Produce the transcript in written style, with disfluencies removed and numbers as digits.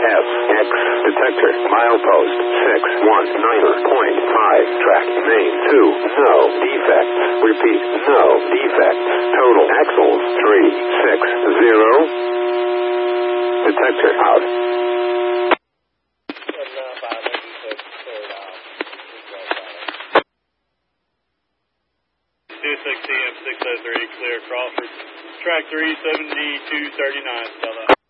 FX detector milepost 619.5 track main 2 no defects. Repeat, no defects. Total axles 360. Detector out. 26 CM 603 clear Crawford. Track 37239, Stella.